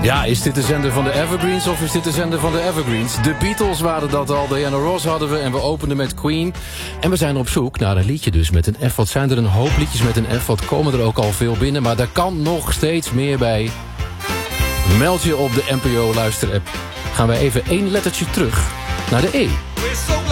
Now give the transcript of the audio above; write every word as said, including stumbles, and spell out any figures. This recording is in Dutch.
Ja, is dit de zender van de Evergreens of is dit de zender van de Evergreens? De Beatles waren dat al, Diana Ross hadden we en we openden met Queen. En we zijn op zoek naar een liedje dus met een F. Wat zijn er een hoop liedjes met een F? Wat komen er ook al veel binnen, maar daar kan nog steeds meer bij. Meld je op de N P O luisterapp. Gaan wij even één lettertje terug naar de E.